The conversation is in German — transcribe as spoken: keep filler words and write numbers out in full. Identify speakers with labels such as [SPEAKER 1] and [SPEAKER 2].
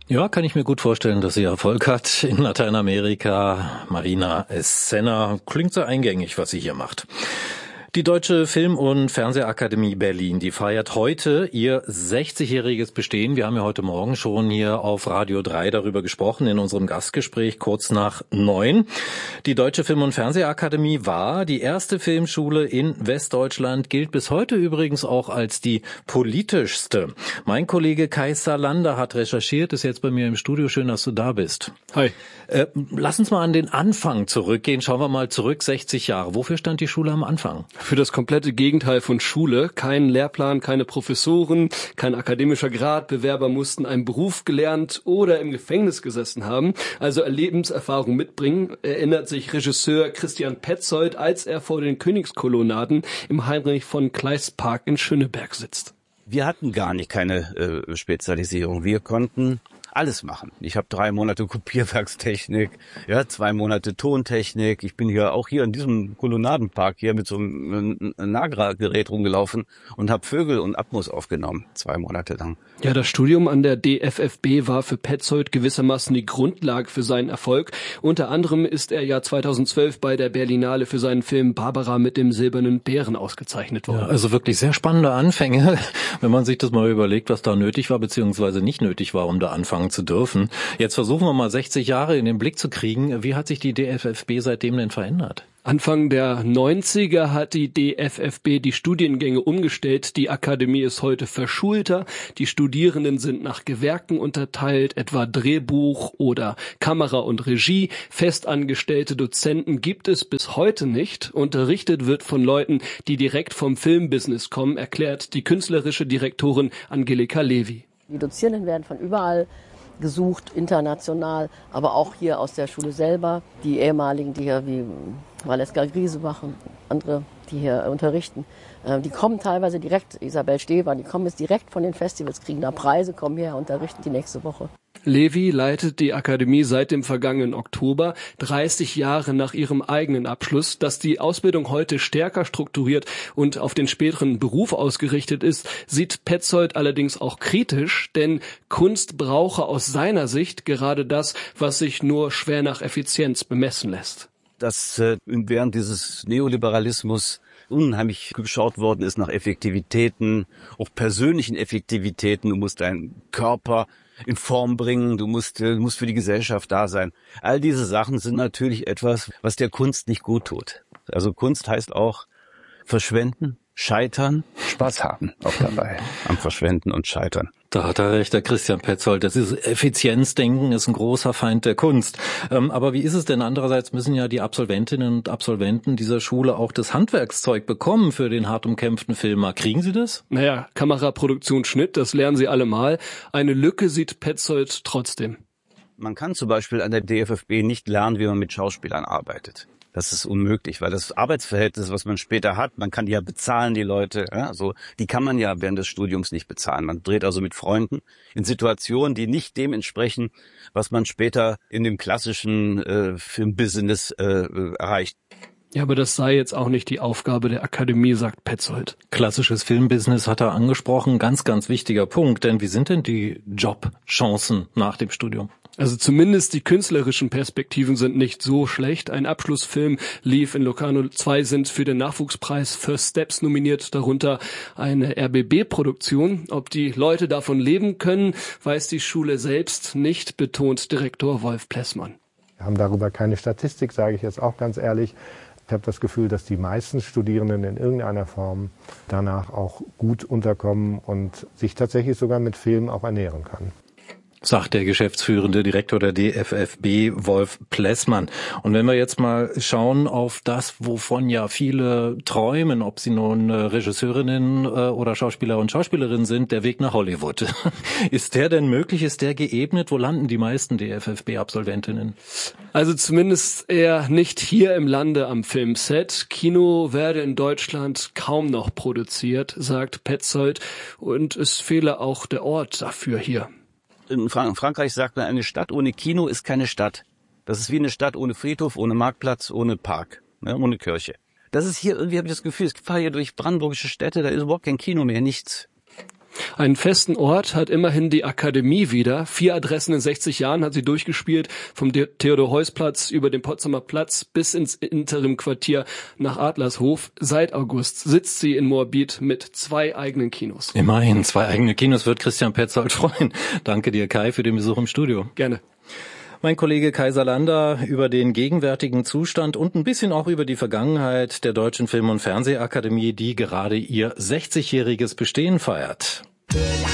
[SPEAKER 1] Ja, kann ich mir gut vorstellen, dass sie Erfolg hat in Lateinamerika. Marina Escena, klingt so eingängig, was sie hier macht. Die Deutsche Film- und Fernsehakademie Berlin, die feiert heute ihr sechzigjähriges Bestehen. Wir haben ja heute Morgen schon hier auf Radio drei darüber gesprochen, in unserem Gastgespräch kurz nach neun. Die Deutsche Film- und Fernsehakademie war die erste Filmschule in Westdeutschland, gilt bis heute übrigens auch als die politischste. Mein Kollege Kai Salander hat recherchiert, ist jetzt bei mir im Studio. Schön, dass du da bist.
[SPEAKER 2] Hi.
[SPEAKER 1] Äh, lass uns mal an den Anfang zurückgehen. Schauen wir mal zurück, sechzig Jahre. Wofür stand die Schule am Anfang?
[SPEAKER 2] Für das komplette Gegenteil von Schule. Kein Lehrplan, keine Professoren, kein akademischer Grad. Bewerber mussten einen Beruf gelernt oder im Gefängnis gesessen haben, also Lebenserfahrung mitbringen, erinnert sich Regisseur Christian Petzold, als er vor den Königskolonnaden im Heinrich von Kleist Park in Schöneberg sitzt.
[SPEAKER 3] Wir hatten gar nicht keine äh, Spezialisierung. Wir konnten alles machen. Ich habe drei Monate Kopierwerkstechnik, ja, zwei Monate Tontechnik. Ich bin hier auch hier in diesem Kolonnadenpark hier mit so einem Nagra-Gerät rumgelaufen und habe Vögel und Atmos aufgenommen, zwei Monate lang.
[SPEAKER 2] Ja, das Studium an der D F F B war für Petzold gewissermaßen die Grundlage für seinen Erfolg. Unter anderem ist er ja zweitausendzwölf bei der Berlinale für seinen Film Barbara mit dem silbernen Bären ausgezeichnet worden.
[SPEAKER 1] Ja, also wirklich sehr spannende Anfänge, wenn man sich das mal überlegt, was da nötig war beziehungsweise nicht nötig war, um da anfangen zu dürfen. Jetzt versuchen wir mal sechzig Jahre in den Blick zu kriegen. Wie hat sich die D F F B seitdem denn verändert?
[SPEAKER 2] Anfang der neunziger hat die D F F B die Studiengänge umgestellt. Die Akademie ist heute verschulter. Die Studierenden sind nach Gewerken unterteilt, etwa Drehbuch oder Kamera und Regie. Festangestellte Dozenten gibt es bis heute nicht. Unterrichtet wird von Leuten, die direkt vom Filmbusiness kommen, erklärt die künstlerische Direktorin Angelika Levy.
[SPEAKER 4] Die Dozierenden werden von überall gesucht, international, aber auch hier aus der Schule selber. Die ehemaligen, die hier wie Valeska Griese machen, andere, die hier unterrichten, die kommen teilweise direkt, Isabel Stever, die kommen jetzt direkt von den Festivals, kriegen da Preise, kommen hierher, unterrichten die nächste Woche.
[SPEAKER 2] Levy leitet die Akademie seit dem vergangenen Oktober, dreißig Jahre nach ihrem eigenen Abschluss. Dass die Ausbildung heute stärker strukturiert und auf den späteren Beruf ausgerichtet ist, sieht Petzold allerdings auch kritisch, denn Kunst brauche aus seiner Sicht gerade das, was sich nur schwer nach Effizienz bemessen lässt.
[SPEAKER 3] Dass äh, während dieses Neoliberalismus unheimlich geschaut worden ist nach Effektivitäten, auch persönlichen Effektivitäten. Du musst deinen Körper in Form bringen, du musst, du musst für die Gesellschaft da sein. All diese Sachen sind natürlich etwas, was der Kunst nicht gut tut. Also Kunst heißt auch verschwenden, scheitern, Spaß haben auch dabei am Verschwenden und Scheitern.
[SPEAKER 1] Da hat er recht, der Christian Petzold. Das ist Effizienzdenken, ist ein großer Feind der Kunst. Ähm, aber wie ist es denn? Andererseits müssen ja die Absolventinnen und Absolventen dieser Schule auch das Handwerkszeug bekommen für den hart umkämpften Filmer. Kriegen sie das?
[SPEAKER 2] Naja, Kameraproduktion, Schnitt, das lernen sie alle mal. Eine Lücke sieht Petzold trotzdem.
[SPEAKER 3] Man kann zum Beispiel an der D F F B nicht lernen, wie man mit Schauspielern arbeitet. Das ist unmöglich, weil das Arbeitsverhältnis, was man später hat, man kann die ja bezahlen, die Leute, ja, so, die kann man ja während des Studiums nicht bezahlen. Man dreht also mit Freunden in Situationen, die nicht dem entsprechen, was man später in dem klassischen äh, Filmbusiness äh, erreicht.
[SPEAKER 2] Ja, aber das sei jetzt auch nicht die Aufgabe der Akademie, sagt Petzold.
[SPEAKER 1] Klassisches Filmbusiness hat er angesprochen. Ganz, ganz wichtiger Punkt. Denn wie sind denn die Jobchancen nach dem Studium?
[SPEAKER 2] Also zumindest die künstlerischen Perspektiven sind nicht so schlecht. Ein Abschlussfilm lief in Locarno. Zwei sind für den Nachwuchspreis First Steps nominiert, darunter eine R B B-Produktion. Ob die Leute davon leben können, weiß die Schule selbst nicht, betont Direktor Wolf Plessmann.
[SPEAKER 5] Wir haben darüber keine Statistik, sage ich jetzt auch ganz ehrlich. Ich habe das Gefühl, dass die meisten Studierenden in irgendeiner Form danach auch gut unterkommen und sich tatsächlich sogar mit Film auch ernähren können.
[SPEAKER 1] Sagt der geschäftsführende Direktor der D F F B, Wolf Plessmann. Und wenn wir jetzt mal schauen auf das, wovon ja viele träumen, ob sie nun Regisseurinnen oder Schauspieler und Schauspielerinnen sind, der Weg nach Hollywood. Ist der denn möglich? Ist der geebnet? Wo landen die meisten D F F B-Absolventinnen?
[SPEAKER 2] Also zumindest eher nicht hier im Lande am Filmset. Kino werde in Deutschland kaum noch produziert, sagt Petzold. Und es fehle auch der Ort dafür hier.
[SPEAKER 3] In Frankreich sagt man, eine Stadt ohne Kino ist keine Stadt. Das ist wie eine Stadt ohne Friedhof, ohne Marktplatz, ohne Park, ne, ohne Kirche. Das ist hier, irgendwie habe ich das Gefühl, ich fahre hier durch brandenburgische Städte, da ist überhaupt kein Kino mehr, nichts.
[SPEAKER 2] Einen festen Ort hat immerhin die Akademie wieder. Vier Adressen in sechzig Jahren hat sie durchgespielt, vom Theodor-Heuss-Platz über den Potsdamer Platz bis ins Interim-Quartier nach Adlershof. Seit August sitzt sie in Moabit mit zwei eigenen Kinos.
[SPEAKER 1] Immerhin, zwei eigene Kinos wird Christian Petzold freuen. Danke dir, Kai, für den Besuch im Studio.
[SPEAKER 2] Gerne.
[SPEAKER 1] Mein Kollege Kai Salander über den gegenwärtigen Zustand und ein bisschen auch über die Vergangenheit der Deutschen Film- und Fernsehakademie, die gerade ihr sechzigjähriges Bestehen feiert.